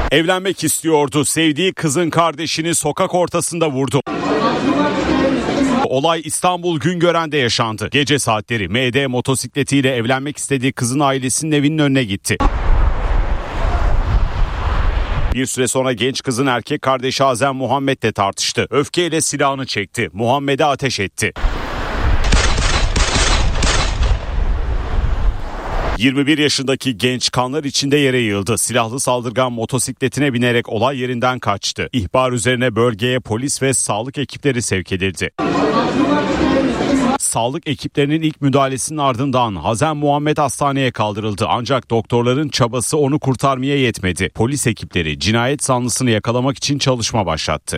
Evlenmek istiyordu. Sevdiği kızın kardeşini sokak ortasında vurdu. Olay İstanbul Güngören'de yaşandı. Gece saatleri MD motosikletiyle evlenmek istediği kızın ailesinin evinin önüne gitti. Bir süre sonra genç kızın erkek kardeşi Azem Muhammed'le tartıştı. Öfkeyle silahını çekti. Muhammed'e ateş etti. 21 yaşındaki genç kanlar içinde yere yığıldı. Silahlı saldırgan motosikletine binerek olay yerinden kaçtı. İhbar üzerine bölgeye polis ve sağlık ekipleri sevk edildi. Sağlık ekiplerinin ilk müdahalesinin ardından Azem Muhammed hastaneye kaldırıldı. Ancak doktorların çabası onu kurtarmaya yetmedi. Polis ekipleri cinayet zanlısını yakalamak için çalışma başlattı.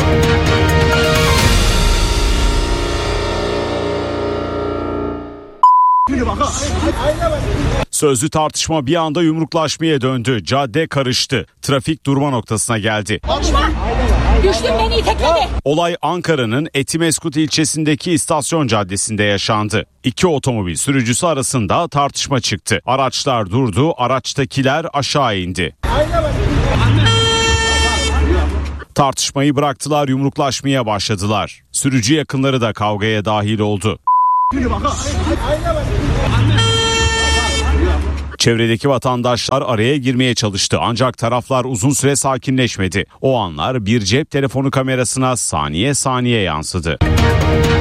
Sözlü tartışma bir anda yumruklaşmaya döndü. Cadde karıştı. Trafik durma noktasına geldi. Düştüm, beni itekledi. Olay Ankara'nın Etimeskut ilçesindeki İstasyon Caddesi'nde yaşandı. İki otomobil sürücüsü arasında tartışma çıktı. Araçlar durdu, araçtakiler aşağı indi. Tartışmayı bıraktılar, yumruklaşmaya başladılar. Sürücü yakınları da kavgaya dahil oldu. Çevredeki vatandaşlar araya girmeye çalıştı ancak taraflar uzun süre sakinleşmedi. O anlar bir cep telefonu kamerasına saniye saniye yansıdı.